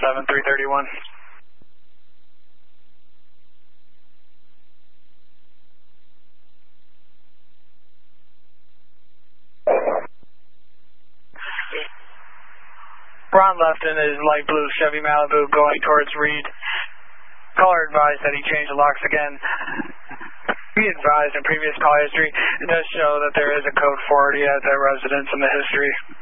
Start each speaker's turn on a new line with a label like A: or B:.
A: 331. Ron left in his light blue Chevy Malibu going towards Reed. Caller advised that he changed the locks again. Be advised in previous call history, it does show that there is a code 40 at that residence in the history.